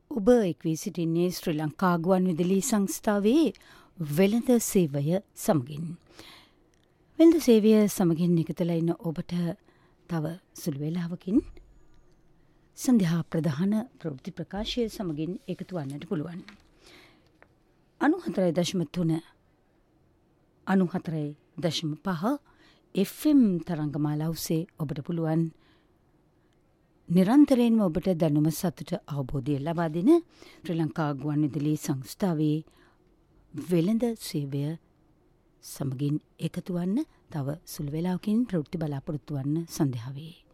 ඔබ එක්වී සිටින්නේ ශ්‍රී ලංකා ගුවන්විදුලි සංස්ථාවේ වෙළඳ සේවය සමගින්. වෙළඳ සේවය සමගින් එකතුලා ඉන්න ඔබට තව සුළු වේලාවකින් සන්ධ්‍යා ප්‍රධාන ප්‍රවෘත්ති ප්‍රකාශය සමගින් එකතු වන්නට පුළුවන්. 94.3 94.5 FM තරංගමාලා ඔස්සේ ඔබට පුළුවන් නිරන්තරයෙන්ම ඔබට දැනුම සතුට අවබෝධය ලබා දෙන ශ්‍රී ලංකා ගුවන්විදුලි සංස්ථාවේ වෙළඳ සේවය සමගින් එකතු වන්න තව සුළු වේලාවකින් ප්‍රවෘත්ති බලාපොරොත්තු වන්න සන්ධ්‍යාවේ.